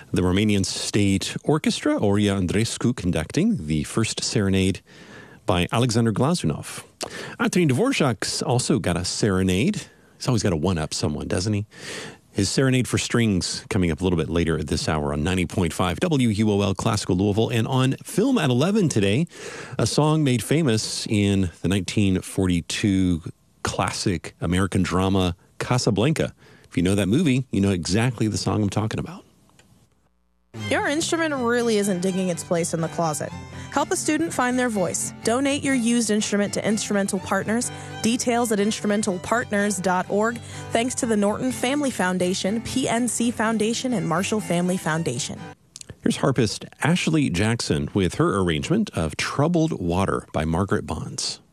The Romanian State Orchestra, Oria Andreescu conducting the first serenade by Alexander Glazunov. Anthony Dvorak's also got a serenade. He's always got to one-up someone, doesn't he? His Serenade for Strings coming up a little bit later at this hour on 90.5 WUOL Classical Louisville. And on Film at 11 today, a song made famous in the 1942 classic American drama Casablanca. If you know that movie, you know exactly the song I'm talking about. Your instrument really isn't digging its place in the closet. Help a student find their voice. Donate your used instrument to Instrumental Partners. Details at instrumentalpartners.org. Thanks to the Norton Family Foundation, PNC Foundation, and Marshall Family Foundation. Here's harpist Ashley Jackson with her arrangement of Troubled Water by Margaret Bonds.